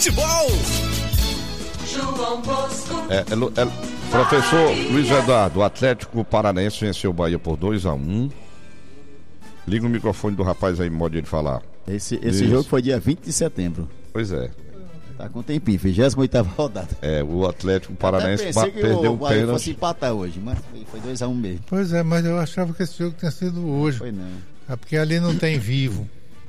futebol. João Bosco. Professor Luiz Eduardo, o Atlético Paranaense venceu o Bahia por 2-1. Liga o microfone do rapaz aí, modo de falar. Esse jogo foi dia 20 de setembro. Pois é. Tá com um tempinho, 28ª rodada. O Atlético Paranaense perdeu o Bahia fosse empatar hoje, mas foi 2-1 mesmo. Pois é, mas eu achava que esse jogo tinha sido hoje. Foi não. É porque ali não tem vivo.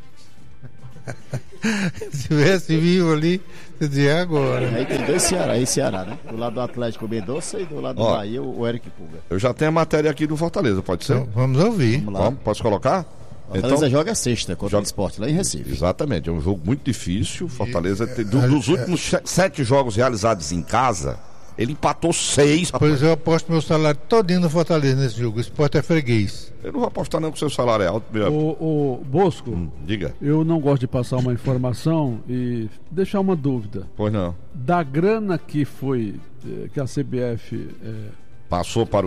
Se tivesse vivo ali, eu dizia agora. Aí tem dois Ceará, né? Do lado do Atlético, o Mendonça, e do lado do Bahia, o Eric Puga. Eu já tenho a matéria aqui do Fortaleza, pode ser? Então, vamos ouvir. Posso colocar? Fortaleza joga sexta contra o Sport lá em Recife. Exatamente, é um jogo muito difícil. Fortaleza, dos últimos 7 jogos realizados em casa, ele empatou 6. Pois eu aposto meu salário todinho no Fortaleza nesse jogo. O Sport é freguês. Eu não vou apostar não que o seu salário é alto. O Bosco, diga. Eu não gosto de passar uma informação e deixar uma dúvida. Pois não. Da grana que foi, que a CBF passou para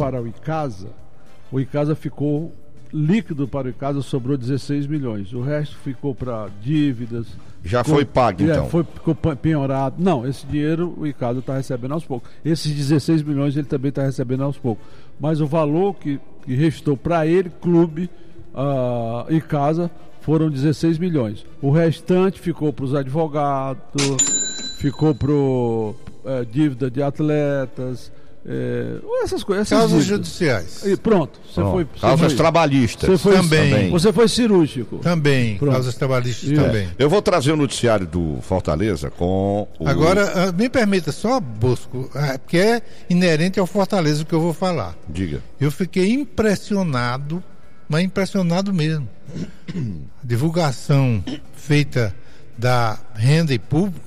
o Icasa ficou líquido para o Icasa, sobrou 16 milhões. O resto ficou para dívidas. Já foi pago, então? Ficou penhorado. Não, esse dinheiro o Icasa está recebendo aos poucos. Esses 16 milhões ele também está recebendo aos poucos. Mas o valor que restou para ele, clube, Icasa, foram 16 milhões. O restante ficou para os advogados, ficou para dívida de atletas, essas coisas. Causas judiciais. E pronto. Causas trabalhistas. Também. Você foi cirúrgico. Também. Pronto. Causas trabalhistas também. Eu vou trazer o noticiário do Fortaleza com o... Agora, me permita só, Bosco, porque é inerente ao Fortaleza o que eu vou falar. Diga. Eu fiquei impressionado, mas impressionado mesmo. A divulgação feita da renda e público,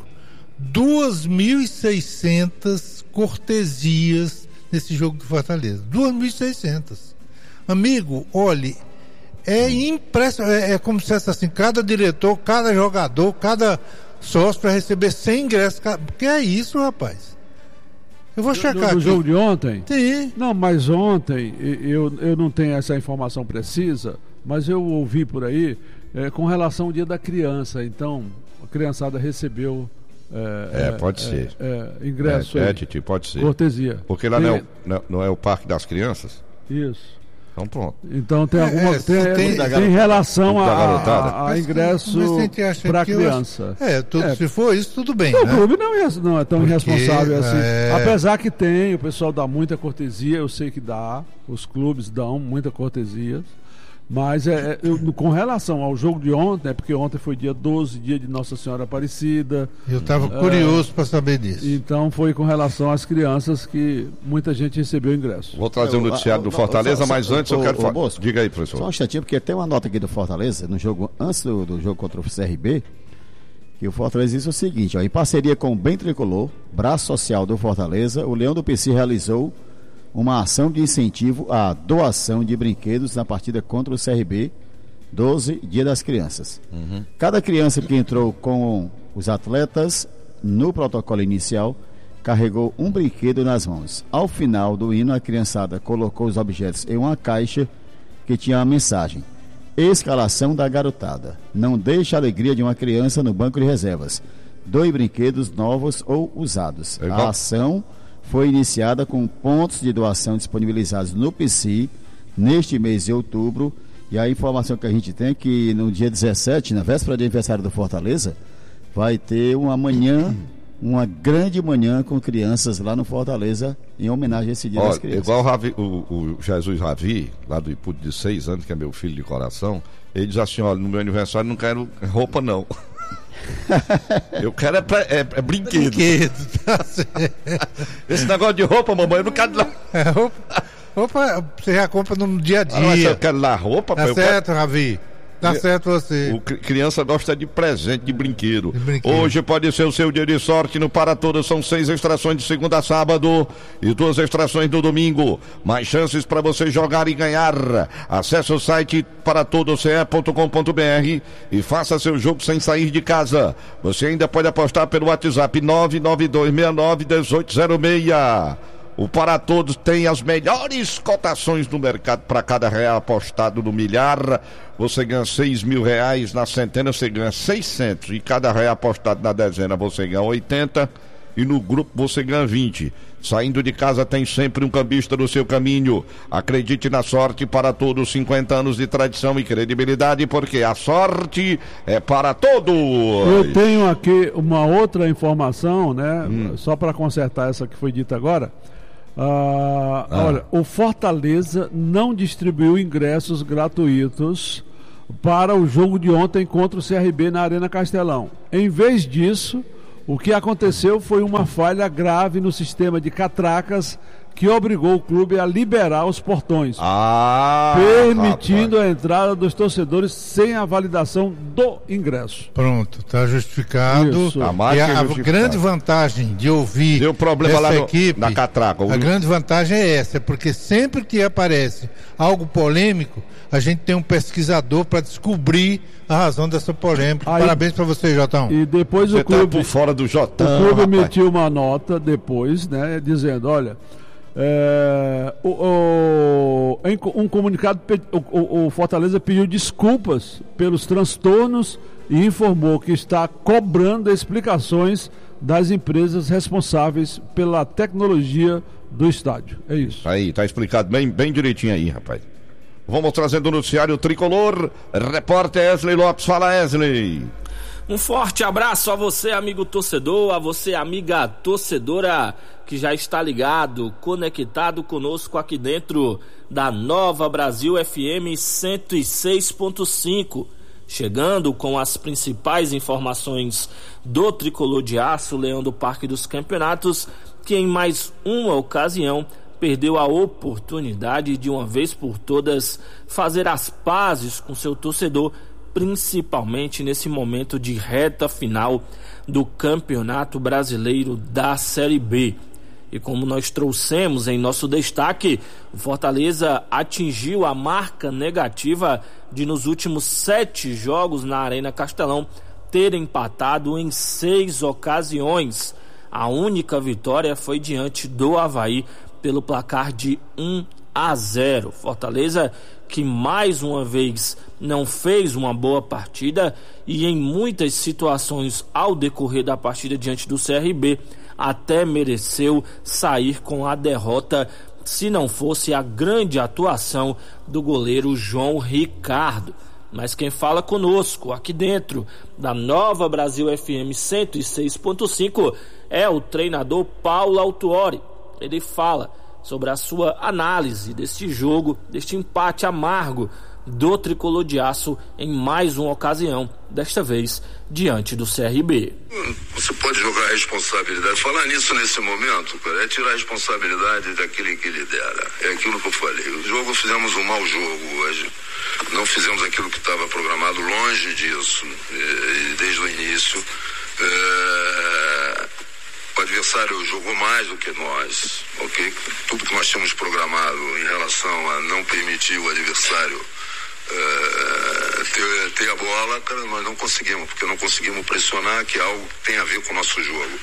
2.600 cortesias nesse jogo do Fortaleza. 2.600. Amigo, olhe, é impressionante. É como se fosse assim, cada diretor, cada jogador, cada sócio para receber 100 ingressos. Que é isso, rapaz? Eu vou checar aqui. No jogo de ontem? Sim. Não, mas ontem, eu não tenho essa informação precisa, mas eu ouvi por aí, com relação ao Dia da Criança. Então, a criançada recebeu... pode ser. Ingresso. Titi, pode ser. Cortesia. Porque lá não é o Parque das Crianças? Isso. Então pronto. Então tem alguma tem relação a ingresso para criança. Se for isso, tudo bem. O clube não é tão irresponsável assim. Apesar que o pessoal dá muita cortesia, eu sei que dá, os clubes dão muita cortesia. Mas com relação ao jogo de ontem, porque ontem foi dia 12, dia de Nossa Senhora Aparecida. Eu estava curioso para saber disso. Então foi com relação às crianças que muita gente recebeu ingresso. Vou trazer o noticiário do Fortaleza, mas antes eu quero falar. Diga aí, professor. Só um instantinho, porque tem uma nota aqui do Fortaleza, no jogo, antes do jogo contra o CRB, que o Fortaleza disse o seguinte: em parceria com o Bem Tricolor, braço social do Fortaleza, o Leão do PC realizou uma ação de incentivo à doação de brinquedos na partida contra o CRB, 12, Dia das Crianças. Cada criança que entrou com os atletas no protocolo inicial carregou um brinquedo nas mãos. Ao final do hino, a criançada colocou os objetos em uma caixa que tinha a mensagem: escalação da garotada. Não deixe a alegria de uma criança no banco de reservas. Doe brinquedos novos ou usados. A ação foi iniciada com pontos de doação disponibilizados no PC neste mês de outubro, e a informação que a gente tem é que no dia 17, na véspera de aniversário do Fortaleza, vai ter uma grande manhã com crianças lá no Fortaleza em homenagem a esse Dia das Crianças. Igual o Jesus Ravi, lá do Ipude de 6 anos, que é meu filho de coração, ele diz assim: olha, no meu aniversário não quero roupa não. Eu quero brinquedo. Esse negócio de roupa, mamãe, eu não quero lá. Roupa você já compra no dia a dia. Mas eu quero lá roupa. Tá certo, Ravi. Tá certo você. Criança gosta de presente, de brinquedo. Hoje pode ser o seu dia de sorte no Para Todos. São 6 extrações de segunda a sábado e 2 extrações no domingo. Mais chances para você jogar e ganhar. Acesse o site paratodoce.com.br e faça seu jogo sem sair de casa. Você ainda pode apostar pelo WhatsApp 992691806. O Para Todos tem as melhores cotações do mercado. Para cada real apostado no milhar, você ganha R$6.000. Na centena você ganha 600. E cada real apostado na dezena você ganha 80. E no grupo você ganha 20. Saindo de casa tem sempre um cambista no seu caminho. Acredite na sorte. Para Todos, 50 anos de tradição e credibilidade, porque a sorte é para todos. Eu tenho aqui uma outra informação, né? Só para consertar essa que foi dita agora. Olha, o Fortaleza não distribuiu ingressos gratuitos para o jogo de ontem contra o CRB na Arena Castelão. Em vez disso, o que aconteceu foi uma falha grave no sistema de catracas que obrigou o clube a liberar os portões, permitindo a entrada dos torcedores sem a validação do ingresso. Pronto, está justificado. Isso. E a grande vantagem de ouvir deu problema essa lá equipe, na catraca. A grande vantagem é essa, porque sempre que aparece algo polêmico, a gente tem um pesquisador para descobrir a razão dessa polêmica. Aí, parabéns para você, Jotão. E depois você o clube, tá por fora do Jotão, o clube rapaz. emitiu uma nota depois, né, dizendo, olha, em um comunicado, o Fortaleza pediu desculpas pelos transtornos e informou que está cobrando explicações das empresas responsáveis pela tecnologia do estádio. É isso. Aí, tá explicado bem direitinho aí, rapaz. Vamos trazendo o noticiário tricolor. Repórter Wesley Lopes. Fala, Wesley. Um forte abraço a você, amigo torcedor, a você, amiga torcedora, que já está ligado, conectado conosco aqui dentro da Nova Brasil FM 106.5. Chegando com as principais informações do Tricolor de Aço, Leão do Parque dos Campeonatos, que em mais uma ocasião perdeu a oportunidade de uma vez por todas fazer as pazes com seu torcedor, principalmente nesse momento de reta final do Campeonato Brasileiro da Série B. E como nós trouxemos em nosso destaque, o Fortaleza atingiu a marca negativa de, nos últimos 7 jogos na Arena Castelão, ter empatado em 6 ocasiões. A única vitória foi diante do Avaí pelo placar de 1-0. Fortaleza que mais uma vez não fez uma boa partida e em muitas situações ao decorrer da partida diante do CRB até mereceu sair com a derrota, se não fosse a grande atuação do goleiro João Ricardo. Mas quem fala conosco aqui dentro da Nova Brasil FM 106.5 é o treinador Paulo Autuori. Ele fala sobre a sua análise deste jogo, deste empate amargo do Tricolor de Aço em mais uma ocasião, desta vez diante do CRB. Você pode jogar a responsabilidade. Falar nisso nesse momento, cara, é tirar a responsabilidade daquele que lidera. É aquilo que eu falei. O jogo, fizemos um mau jogo hoje. Não fizemos aquilo que estava programado, longe disso, desde o início. O adversário jogou mais do que nós, ok? Tudo que nós tínhamos programado em relação a não permitir o adversário ter a bola, cara, nós não conseguimos, porque não conseguimos pressionar, que é algo que tem a ver com o nosso jogo.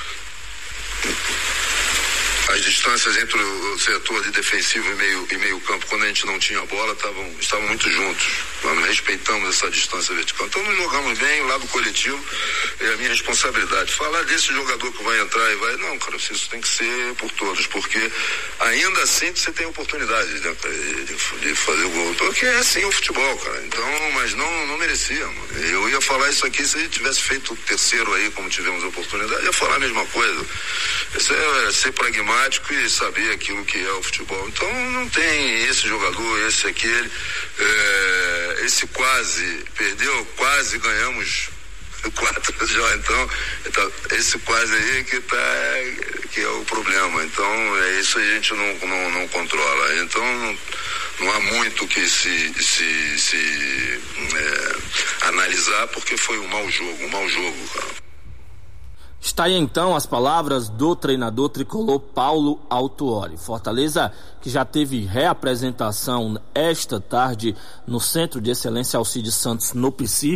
As distâncias entre o setor de defensivo e meio campo, quando a gente não tinha a bola, estavam muito juntos. Nós não respeitamos essa distância vertical. Então não jogamos bem, o lado coletivo é a minha responsabilidade. Falar desse jogador que vai entrar e vai... Não, cara, isso tem que ser por todos, porque ainda assim você tem oportunidade, né, de fazer o gol. Porque é assim o futebol, cara. Então, mas não merecíamos. Eu ia falar isso aqui, se a gente tivesse feito o terceiro aí, como tivemos a oportunidade, eu ia falar a mesma coisa. Isso é ser pragmático e saber aquilo que é o futebol. Então não tem esse jogador, esse aquele, esse quase perdeu, quase ganhamos 4 já, então esse quase aí que é o problema. Então é isso, a gente não controla. Então não há muito que se analisar, porque foi um mau jogo, cara. Está aí então as palavras do treinador tricolor Paulo Autuori. Fortaleza, que já teve reapresentação esta tarde no Centro de Excelência Alcides Santos, no PC,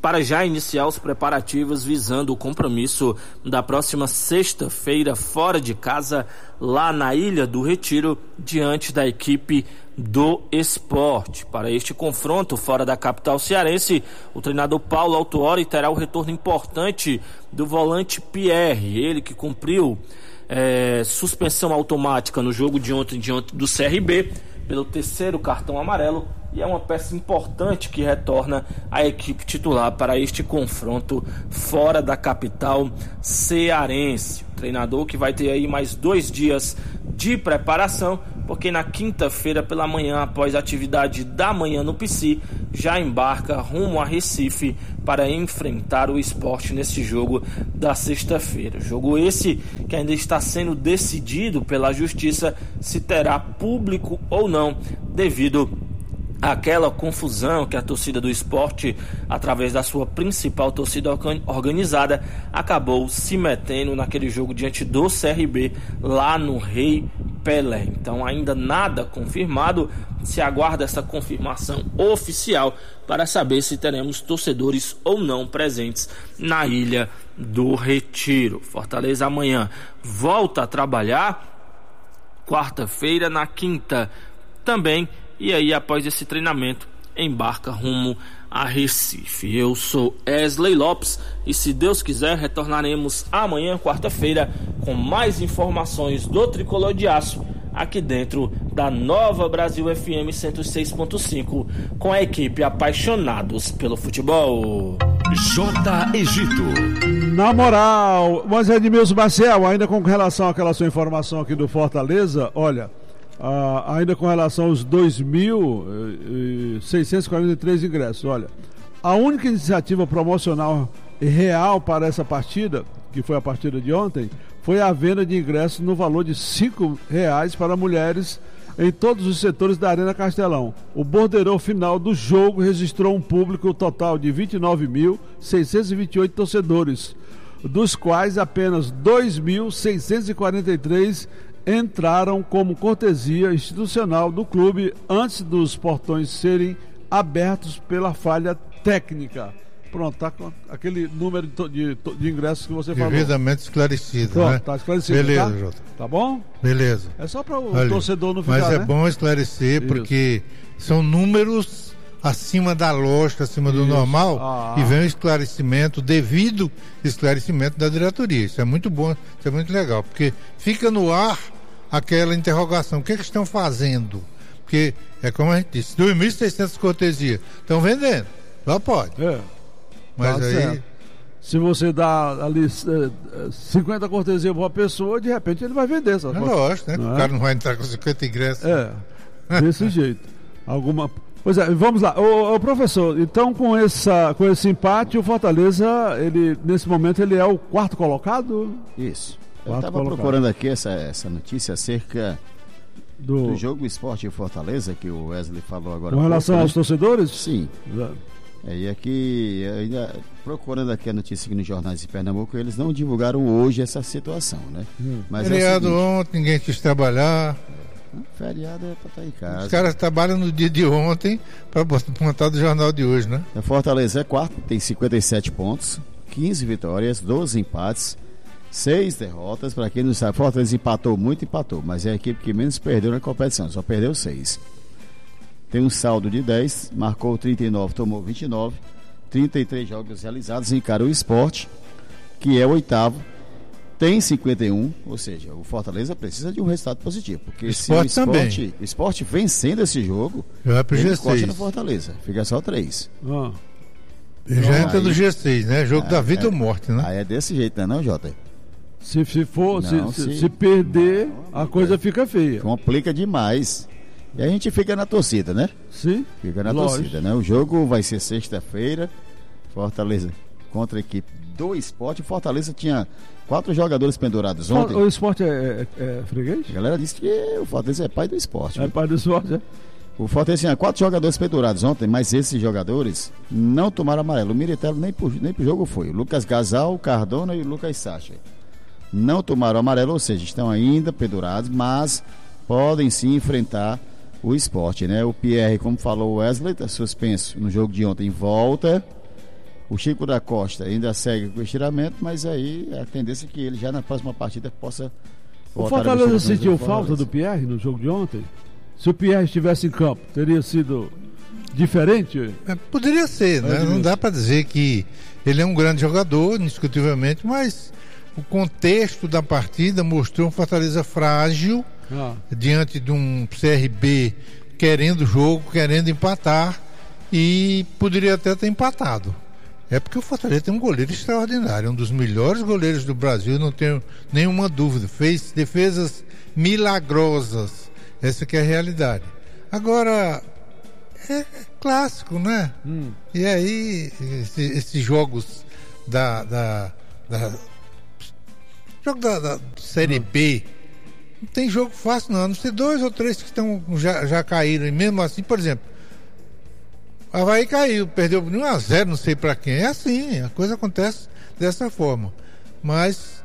para já iniciar os preparativos visando o compromisso da próxima sexta-feira fora de casa, lá na Ilha do Retiro, diante da equipe do Sport. Para este confronto fora da capital cearense, o treinador Paulo Autuori terá o retorno importante do volante Pierre, ele que cumpriu suspensão automática no jogo de ontem diante do CRB pelo 3º cartão amarelo, e é uma peça importante que retorna à equipe titular para este confronto fora da capital cearense. O treinador que vai ter aí mais 2 dias de preparação, porque na quinta-feira pela manhã, após a atividade da manhã no PC, já embarca rumo a Recife para enfrentar o Sport nesse jogo da sexta-feira. Jogo esse que ainda está sendo decidido pela Justiça se terá público ou não, devido àquela confusão que a torcida do Sport, através da sua principal torcida organizada, acabou se metendo naquele jogo diante do CRB lá no Rei Pelé. Então ainda nada confirmado, se aguarda essa confirmação oficial para saber se teremos torcedores ou não presentes na Ilha do Retiro. Fortaleza amanhã volta a trabalhar, quarta-feira, na quinta também, e aí após esse treinamento embarca rumo a Recife. Eu sou Wesley Lopes e, se Deus quiser, retornaremos amanhã, quarta-feira, com mais informações do Tricolor de Aço aqui dentro da Nova Brasil FM 106.5, com a equipe Apaixonados pelo Futebol. J. Egito. Na moral, mas Edmilson Marcel, ainda com relação àquela sua informação aqui do Fortaleza, olha, ainda com relação aos 2.643 ingressos, olha, a única iniciativa promocional real para essa partida, que foi a partida de ontem, foi a venda de ingressos no valor de R$5 para mulheres em todos os setores da Arena Castelão. O borderô final do jogo registrou um público total de 29.628 torcedores, dos quais apenas 2.643 entraram como cortesia institucional do clube antes dos portões serem abertos pela falha técnica. Pronto, tá com aquele número de ingressos que você falou. Devidamente esclarecido, pronto, né? Tá esclarecido, beleza, tá? Jota. Tá bom? Beleza. É só para o torcedor não ficar, mas é né? bom esclarecer, Isso. porque são números acima da lógica, acima do normal, e vem um esclarecimento, devido esclarecimento da diretoria. Isso é muito bom, isso é muito legal, porque fica no ar aquela interrogação, o que eles estão fazendo? Porque é como a gente disse, 2.600 cortesia, estão vendendo, só pode. Mas tá aí certo. Se você dá ali 50 cortesias para uma pessoa, de repente ele vai vender essa coisa. Lógico, né? O cara não vai entrar com 50 ingressos. Desse jeito. Pois é, vamos lá. Ô, professor, então com esse empate, o Fortaleza, nesse momento, ele é o 4º colocado? Isso. Eu estava procurando aqui essa notícia acerca do jogo Sport e Fortaleza, que o Wesley falou agora. Com relação aos torcedores? Sim. E aqui, ainda procurando aqui a notícia aqui nos jornais de Pernambuco, eles não divulgaram hoje essa situação, né? Mas feriado ontem, ninguém quis trabalhar. Feriado é para estar em casa. Os caras trabalham no dia de ontem para montar do jornal de hoje, né? A Fortaleza é 4º, tem 57 pontos, 15 vitórias, 12 empates, 6 derrotas. Para quem não sabe, Fortaleza empatou, mas é a equipe que menos perdeu na competição, só perdeu 6. Tem um saldo de 10, marcou 39, tomou 29, 33 jogos realizados, encara o Sport, que é o 8º, tem 51, ou seja, o Fortaleza precisa de um resultado positivo, porque se o Sport vencendo esse jogo, ele encosta no Fortaleza, fica só 3. Já entra no G6, né? Jogo da vida ou morte, né? Aí é desse jeito, não é, Jota? Se perder, a coisa fica feia. Complica demais. E a gente fica na torcida, né? Sim. Fica na torcida, né? O jogo vai ser sexta-feira, Fortaleza contra a equipe do Sport. Fortaleza tinha 4 jogadores pendurados ontem. O Sport é freguês? A galera disse que o Fortaleza é pai do Sport. É pai do Sport, é? O Fortaleza tinha 4 jogadores pendurados ontem, mas esses jogadores não tomaram amarelo. O Miritello nem pro jogo foi. O Lucas Gasal, o Cardona e o Lucas Sacha não tomaram amarelo, ou seja, estão ainda pendurados, mas podem sim enfrentar o Sport, né? O Pierre, como falou o Wesley, está suspenso no jogo de ontem, volta. O Chico da Costa ainda segue com o estiramento, mas aí a tendência é que ele já na próxima partida possa O Fortaleza sentiu falta do Pierre no jogo de ontem? Se o Pierre estivesse em campo, teria sido diferente? Poderia ser, né? Não dá para dizer que ele é um grande jogador, indiscutivelmente, mas o contexto da partida mostrou um Fortaleza frágil diante de um CRB querendo o jogo, querendo empatar, e poderia até ter empatado. É porque o Fortaleza tem um goleiro extraordinário, um dos melhores goleiros do Brasil, não tenho nenhuma dúvida. Fez defesas milagrosas. Essa que é a realidade. Agora, é clássico, né? E aí, esses jogos jogo da Série B, não tem jogo fácil não. A não ser 2 ou 3 que já caíram. E mesmo assim, por exemplo, o Avaí caiu, perdeu 1-0, não sei pra quem. É assim, a coisa acontece dessa forma. Mas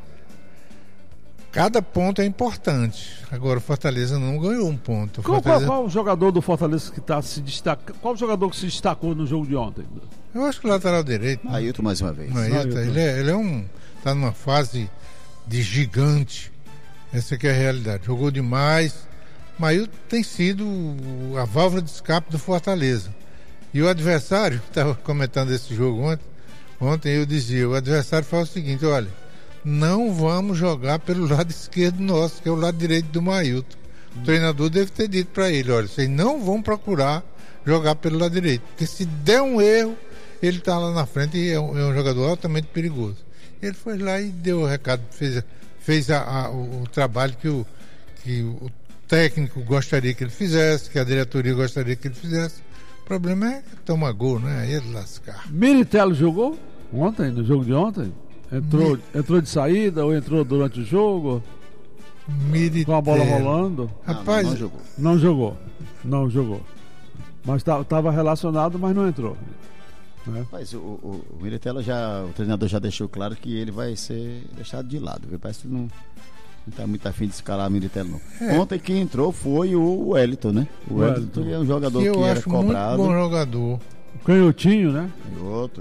cada ponto é importante. Agora o Fortaleza não ganhou um ponto. Qual o jogador do Fortaleza que está se destacando? Qual o jogador que se destacou no jogo de ontem? Eu acho que o lateral direito. Ailton mais uma vez. Ele tá numa fase de gigante. Essa que é a realidade. Jogou demais. Mailton tem sido a válvula de escape do Fortaleza. E o adversário, estava comentando esse jogo ontem eu dizia, o adversário fala o seguinte, olha, não vamos jogar pelo lado esquerdo nosso, que é o lado direito do Mailton. O treinador deve ter dito para ele, olha, vocês não vão procurar jogar pelo lado direito, porque se der um erro, ele está lá na frente e é um jogador altamente perigoso. Ele foi lá e deu o recado, fez o trabalho que o técnico gostaria que ele fizesse, que a diretoria gostaria que ele fizesse. O problema é que toma gol, né? Aí é de lascar. Miritello jogou ontem, no jogo de ontem? Entrou de saída ou entrou durante o jogo? Com a bola rolando? Rapaz, não jogou. Mas estava relacionado, mas não entrou. Né? Rapaz, o Miritello o treinador já deixou claro que ele vai ser deixado de lado. Viu? Parece que não está muito afim de escalar o Miritello, não. Ontem quem entrou foi o Wellington, né? O Wellington é um jogador que era cobrado. Muito bom jogador. O canhotinho, né? Canhoto.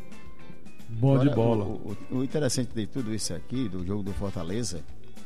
Bom agora, de bola. O interessante de tudo isso aqui, do jogo do Fortaleza,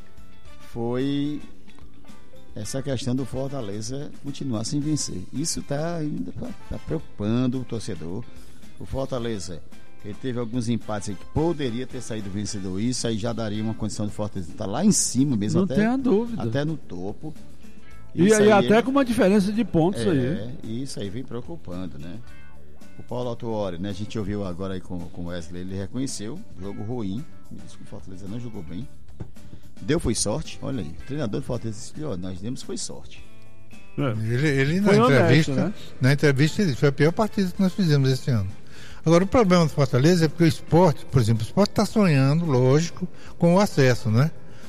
foi essa questão do Fortaleza continuar sem vencer. Isso está ainda preocupando o torcedor. O Fortaleza, ele teve alguns empates aí que poderia ter saído vencedor. Isso aí já daria uma condição de Fortaleza estar lá em cima mesmo. Não tenha dúvida. Até no topo. E até com uma diferença de pontos aí. E isso aí vem preocupando, né? O Paulo Autuori, né? A gente ouviu agora aí com o Wesley, ele reconheceu, jogo ruim. Me disse que o Fortaleza não jogou bem. Foi sorte, olha aí. O treinador do Fortaleza disse que nós demos foi sorte. Ele na entrevista ele disse, foi a pior partida que nós fizemos esse ano. Agora o problema do Fortaleza é porque o Sport, por exemplo, o Sport está sonhando, lógico, com o acesso, né?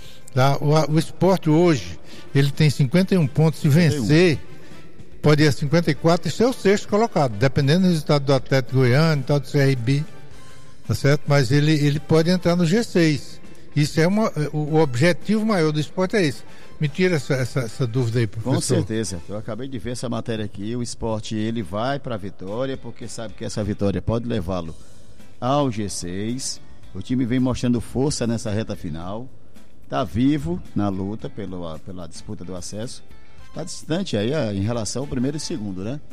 O Sport hoje, ele tem 51 pontos, se vencer, pode ir a 54 e ser o 6º colocado, dependendo do resultado do Atlético Goiano e tal, do CRB, tá certo? Mas ele pode entrar no G6. Isso é o objetivo maior do Sport é esse. Me tira essa dúvida aí, professor. Com certeza, eu acabei de ver essa matéria aqui. O Sport, ele vai para a vitória porque sabe que essa vitória pode levá-lo ao G6. O time vem mostrando força nessa reta final, está vivo na luta pela disputa do acesso, está distante aí em relação ao primeiro e segundo, né?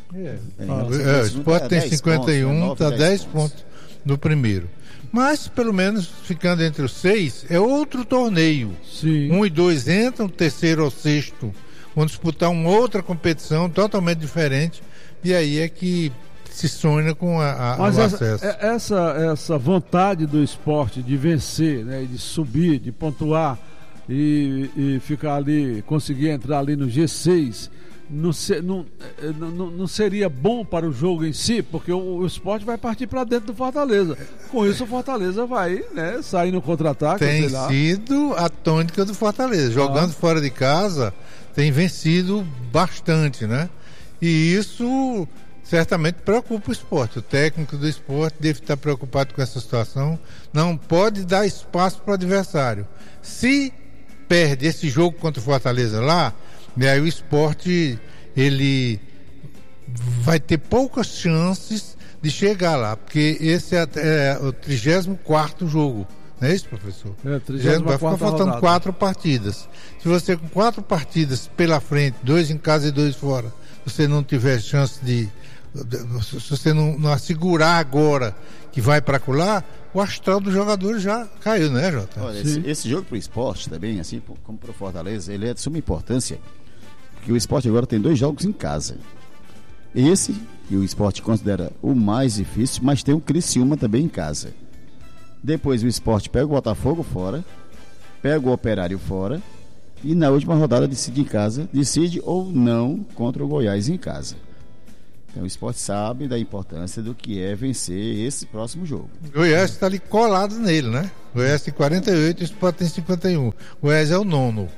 O Sport tem 51, está 10 pontos do primeiro. Mas, pelo menos, ficando entre os 6, é outro torneio. Sim. 1 e 2 entram, o terceiro ou sexto vão disputar uma outra competição totalmente diferente. E aí é que se sonha com o acesso. Essa vontade do Sport de vencer, né, de subir, de pontuar e ficar ali, conseguir entrar ali no G6... Não seria bom para o jogo em si, porque o Sport vai partir para dentro do Fortaleza. Com isso o Fortaleza vai, né, sair no contra-ataque. Tem sido a tônica do Fortaleza. Jogando fora de casa, tem vencido bastante, né? E isso certamente preocupa o Sport. O técnico do Sport deve estar preocupado com essa situação. Não pode dar espaço para o adversário. Se perde esse jogo contra o Fortaleza lá, e aí o Sport ele vai ter poucas chances de de chegar lá, porque esse é o 34º jogo. Não é isso, professor? Vai ficar faltando rodada. 4 partidas. Se você com 4 partidas pela frente, 2 em casa e 2 fora, você não tiver chance se você não assegurar agora que vai para lá, o astral do jogador já caiu, né, Jota? Olha, esse jogo pro esporte também, assim como pro Fortaleza, ele é de suma importância, porque o esporte agora tem 2 jogos em casa. Esse, que o esporte considera o mais difícil, mas tem o Criciúma também em casa. Depois o esporte pega o Botafogo fora, pega o Operário fora, e na última rodada decide em casa, decide ou não contra o Goiás em casa. Então o esporte sabe da importância do que é vencer esse próximo jogo. Goiás está ali colado nele, né? Goiás tem 48 e o Sport tem 51. Goiás é o 9º.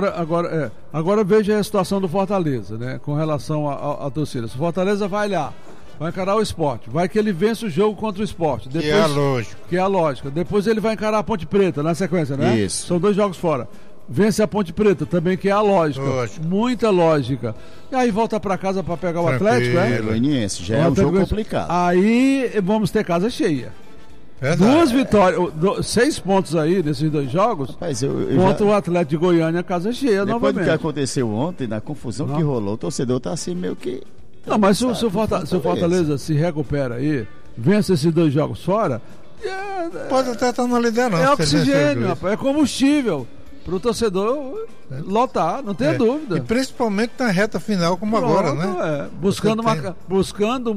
Agora veja a situação do Fortaleza, né? Com relação à torcida. Se o Fortaleza vai lá, vai encarar o Sport, vai que ele vence o jogo contra o Sport. Depois, que é a lógica. Depois ele vai encarar a Ponte Preta na sequência, né? Isso. São 2 jogos fora. Vence a Ponte Preta também, que é a lógica. Muita lógica. E aí volta para casa para pegar o Atlético, né? Goianiense, já é um jogo complicado. Aí vamos ter casa cheia. Verdade. 2 vitórias, 6 pontos aí nesses 2 jogos. Rapaz, contra o Atlético de Goiânia, casa cheia depois novamente. Depois do que aconteceu ontem, na confusão que rolou, o torcedor tá assim meio que... Não, mas se o Fortaleza se recupera aí, vence esses 2 jogos fora... Pode até estar na liderança. É oxigênio, rapaz, é combustível para o torcedor lotar, não tenha dúvida. E principalmente na reta final, como agora, né? Buscando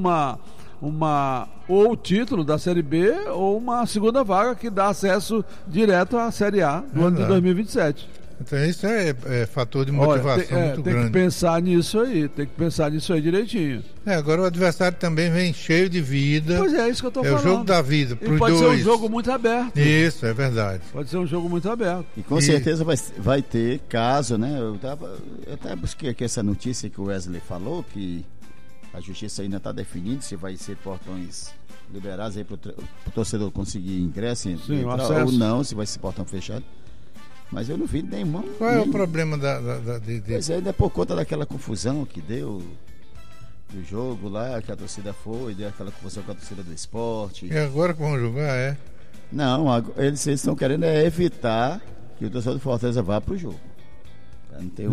ou o título da Série B ou uma segunda vaga que dá acesso direto à Série A no ano de 2027. Então isso é fator de motivação muito grande. Tem que pensar nisso aí direitinho. Agora o adversário também vem cheio de vida. Pois é isso que eu estou falando. É o jogo da vida. Pode ser um jogo muito aberto. Isso, é verdade. Pode ser um jogo muito aberto. E com certeza vai ter caso, né? Eu até busquei aqui essa notícia que o Wesley falou, que a justiça ainda está definindo se vai ser portões liberados aí para o torcedor conseguir ingresso, ou não, se vai ser portão fechado. Mas eu não vi nenhuma. Qual é o problema Pois é, por conta daquela confusão que deu do jogo lá, que a torcida foi, deu aquela confusão com a torcida do esporte. E agora que vão jogar, Não, eles estão querendo evitar que o torcedor do Fortaleza vá pro jogo. Não tem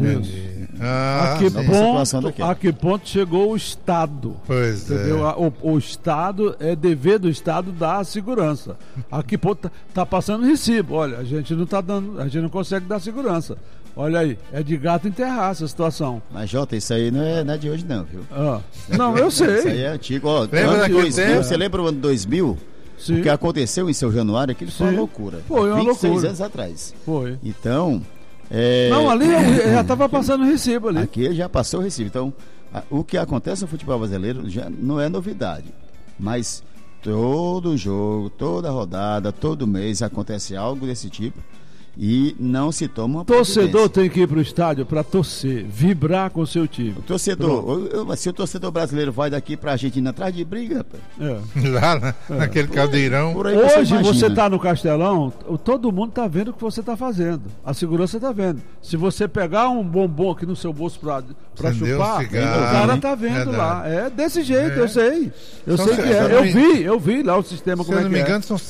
a que ponto chegou o Estado? Pois entendeu? O Estado, é dever do Estado dar a segurança. A que ponto tá passando recibo? Olha, a gente não tá dando, a gente não consegue dar segurança. Olha aí, é de gato enterrar essa situação. Mas Jota, isso aí não é de hoje não, viu? Não, eu sei. Isso aí é antigo. Você lembra o ano 2000? Sim. O que aconteceu em Seu Januário, aquilo foi uma loucura. Foi uma 26 loucura. anos atrás. Foi. Então... Não, ali já estava passando recibo ali. Aqui já passou o recibo. Então, o que acontece no futebol brasileiro já não é novidade. Mas todo jogo, toda rodada, todo mês acontece algo desse tipo e não se toma uma torcedor tem que ir para o estádio para torcer, vibrar com o seu time. O torcedor, se o torcedor brasileiro vai daqui para a Argentina atrás de briga, rapaz. Lá naquele caldeirão. Hoje você está no Castelão, todo mundo está vendo o que você está fazendo. A segurança está vendo. Se você pegar um bombom aqui no seu bolso para chupar, o cara está vendo lá. É desse jeito, eu sei. Eu sei que é. Eu vi lá o sistema como é que é. Se eu não me engano, são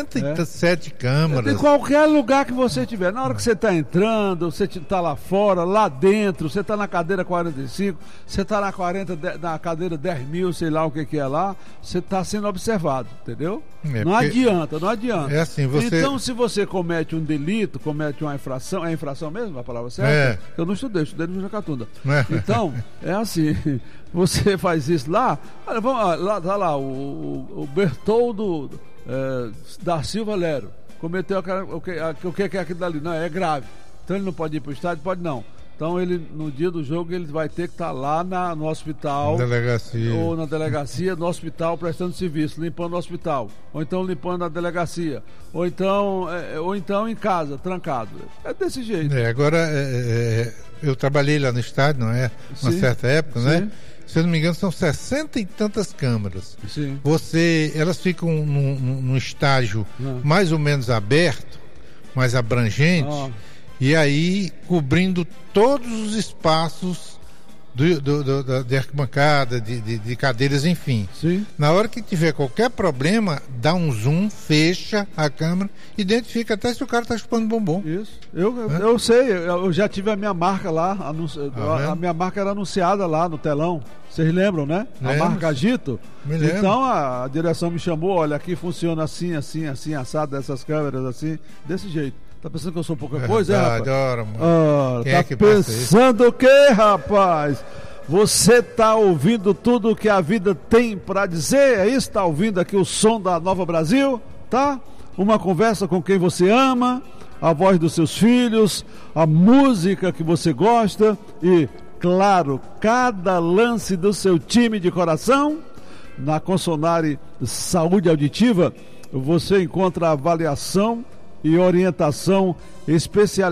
67 câmaras. Em qualquer lugar que você estiver, na hora que você está entrando, você está lá fora, lá dentro, você está na cadeira 45, você está na cadeira 10.000, sei lá o que é lá, você está sendo observado, entendeu? Não adianta. É assim, Então, se você comete um delito, comete uma infração, é infração mesmo a palavra certa? Eu não estudei no Jacatunda. Então, é assim, você faz isso lá, olha, tá lá, o Bertoldo da Silva Lero cometeu o que é aquilo dali? Não, é grave. Então ele não pode ir para o estádio? Pode não. Então ele, no dia do jogo, ele vai ter que estar lá no hospital. Ou na delegacia, no hospital, prestando serviço, limpando o hospital. Ou então limpando a delegacia. Ou então em casa, trancado. É desse jeito. Agora, eu trabalhei lá no estádio, não é? Uma certa época, né? Se eu não me engano, são 60 e tantas câmaras. Sim. Elas ficam num estágio mais ou menos aberto, mais abrangente, e aí cobrindo todos os espaços de arquibancada, de cadeiras, enfim. Sim. Na hora que tiver qualquer problema, dá um zoom, fecha a câmera, identifica até se o cara está chupando bombom. Isso. Eu sei, eu já tive a minha marca lá, a minha marca era anunciada lá no telão. Vocês lembram, né? Lembro. A marca Agito. Me lembro. Então a direção me chamou, olha, aqui funciona assim, assim, assim, assado, dessas câmeras assim, desse jeito. Tá pensando que eu sou pouca coisa, rapaz? Adoro, mano. Tá é pensando o quê, rapaz? Você tá ouvindo tudo que a vida tem para dizer? É isso? Tá ouvindo aqui o som da Nova Brasil, tá? Uma conversa com quem você ama, a voz dos seus filhos, a música que você gosta e, claro, cada lance do seu time de coração. Na Consonare Saúde Auditiva, você encontra avaliação e orientação especializada